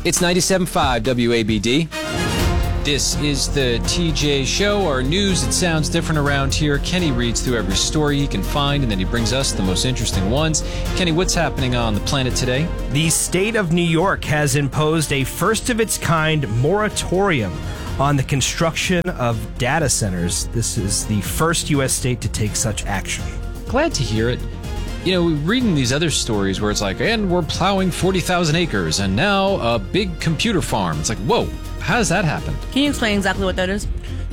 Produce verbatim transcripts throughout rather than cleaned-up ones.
It's ninety-seven point five W A B D. This is the T J Show, our news. It sounds different around here. Kenny reads through every story he can find, and then he brings us the most interesting ones. Kenny, what's happening on the planet today? The state of New York has imposed a first-of-its-kind moratorium on the construction of data centers. This is the first U S state to take such action. Glad to hear it. You know, reading these other stories where it's like, and we're plowing forty thousand acres, and now a big computer farm. It's like, whoa, how does that happen? Can you explain exactly what that is?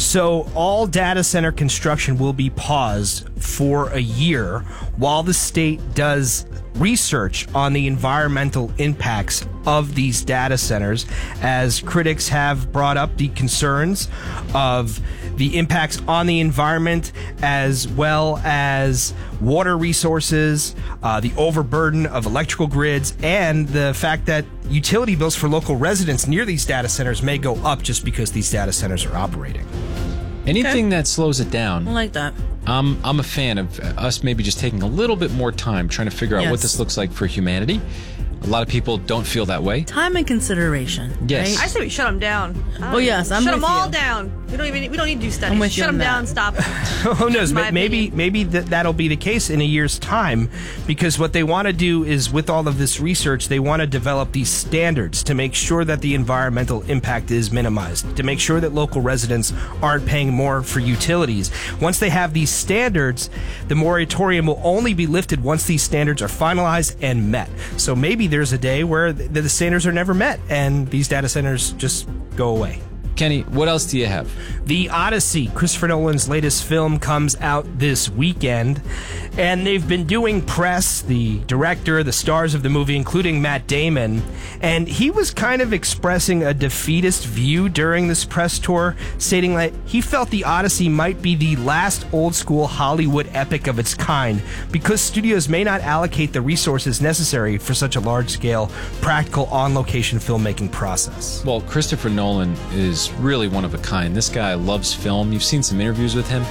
So all data center construction will be paused for a year while the state does research on the environmental impacts of these data centers, as critics have brought up the concerns of the impacts on the environment as well as water resources, uh, the overburden of electrical grids, and the fact that utility bills for local residents near these data centers may go up just because these data centers are operating. Anything Okay. that slows it down. I like that. Um, I'm a fan of us maybe just taking a little bit more time trying to figure out Yes. what this looks like for humanity. A lot of people don't feel that way. Time and consideration. Yes. Right? I say we shut them down. Oh, yes, I'm shut with them all you. down. We don't even. We don't need to do studies. I'm with you shut on them down. that. Stop. Who knows? My Maybe opinion. maybe th- that'll be the case in a year's time, because what they want to do is, with all of this research, they want to develop these standards to make sure that the environmental impact is minimized, to make sure that local residents aren't paying more for utilities. Once they have these standards, the moratorium will only be lifted once these standards are finalized and met. So maybe there's a day where th- the standards are never met and these data centers just go away. Kenny, what else do you have? The Odyssey, Christopher Nolan's latest film, comes out this weekend, and they've been doing press, the director, the stars of the movie, including Matt Damon, and he was kind of expressing a defeatist view during this press tour, stating that he felt the Odyssey might be the last old-school Hollywood epic of its kind, because studios may not allocate the resources necessary for such a large-scale, practical, on-location filmmaking process. Well, Christopher Nolan is really one of a kind. This guy loves film. You've seen some interviews with him.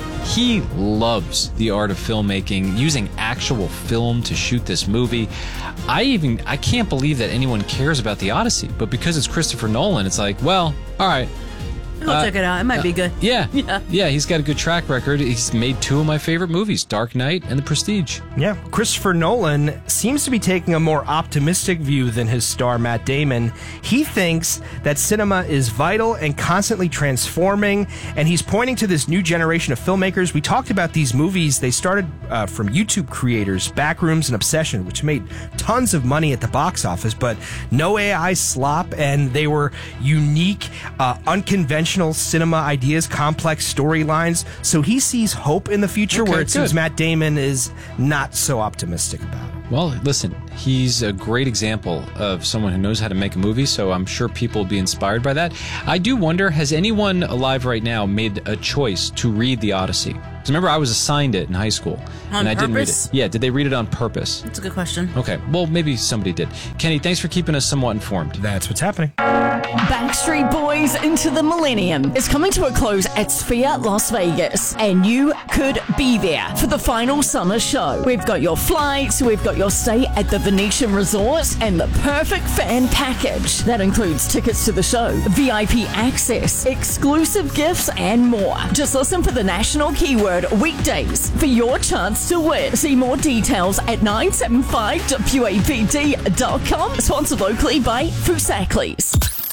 He loves the art of filmmaking, using actual film to shoot this movie. I even, I can't believe that anyone cares about the Odyssey, but because it's Christopher Nolan, it's like, well, all right. Go Uh, check it out. It might be good. Yeah, Yeah. yeah, he's got a good track record. He's made two of my favorite movies, Dark Knight and The Prestige. Yeah, Christopher Nolan seems to be taking a more optimistic view than his star Matt Damon. He thinks that cinema is vital and constantly transforming, and he's pointing to this new generation of filmmakers. We talked about these movies. They started uh, from YouTube creators, Backrooms and Obsession, which made tons of money at the box office, but no A I slop, and they were unique, uh, unconventional cinema ideas, complex storylines. So he sees hope in the future, Okay, where it seems good. Matt Damon is not so optimistic about it. Well, listen, he's a great example of someone who knows how to make a movie, so I'm sure people will be inspired by that. I do wonder, has anyone alive right now made a choice to read The Odyssey? Because remember, I was assigned it in high school. On and I didn't read purpose? it. Yeah, did they read it on purpose? That's a good question. Okay, well, maybe somebody did. Kenny, thanks for keeping us somewhat informed. That's what's happening. Backstreet Boys Into the Millennium is coming to a close at Sphere Las Vegas, and you could be there for the final summer show. We've got your flights, we've got your stay at the Venetian Resort, and the perfect fan package. That includes tickets to the show, V I P access, exclusive gifts, and more. Just listen for the national keyword weekdays for your chance to win. See more details at nine seven five W A B D dot com. Sponsored locally by Fusaklis.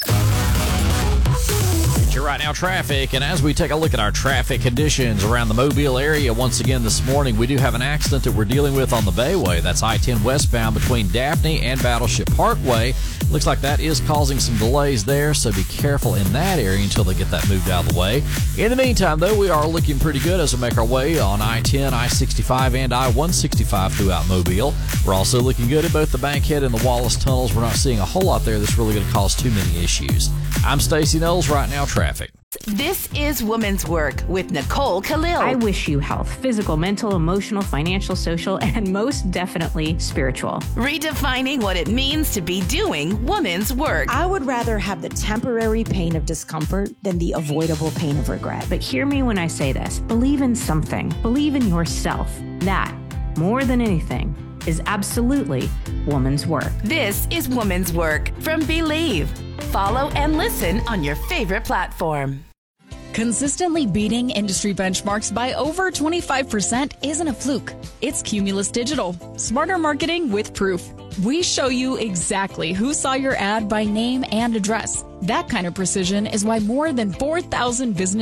You're right now traffic, and as we take a look at our traffic conditions around the Mobile area once again this morning, we do have an accident that we're dealing with on the Bayway. That's I ten westbound between Daphne and Battleship Parkway. Looks like that is causing some delays there, so be careful in that area until they get that moved out of the way. In the meantime, though, we are looking pretty good as we make our way on I ten, I sixty-five, and I one sixty-five throughout Mobile. We're also looking good at both the Bankhead and the Wallace tunnels. We're not seeing a whole lot there that's really going to cause too many issues. I'm Stacey Knowles, right now traffic. This is Women's Work with Nicole Khalil. I wish you health, physical, mental, emotional, financial, social, and most definitely spiritual. Redefining what it means to be doing women's work. I would rather have the temporary pain of discomfort than the avoidable pain of regret. But hear me when I say this. Believe in something. Believe in yourself. That, more than anything, is absolutely woman's work. This is Woman's Work from Believe. Follow and listen on your favorite platform. Consistently beating industry benchmarks by over twenty-five percent isn't a fluke. It's Cumulus Digital. Smarter marketing with proof. We show you exactly who saw your ad by name and address. That kind of precision is why more than four thousand business